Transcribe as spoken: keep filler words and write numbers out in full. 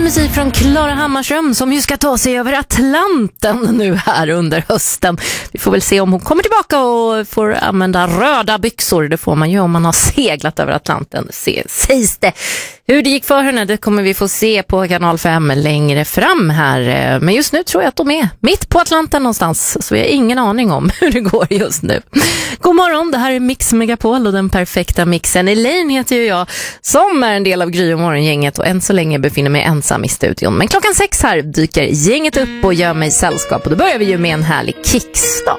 musik från Klara Hammarström som ju ska ta sig över Atlanten nu här under hösten. Vi får väl se om hon kommer tillbaka och får använda röda byxor. Det får man ju om man har seglat över Atlanten, se, sägs det. Hur det gick för henne, det kommer vi få se på kanal fem längre fram här. Men just nu tror jag att de är mitt på Atlanten någonstans, så jag har ingen aning om hur det går just nu. God morgon, det här är Mix Megapol och den perfekta mixen. Elaine heter ju jag, som är en del av Gry och morgongänget och än så länge befinner mig ensam i studion. Men klockan sex här dyker gänget upp och gör mig sällskap och då börjar vi ju med en härlig kickstart.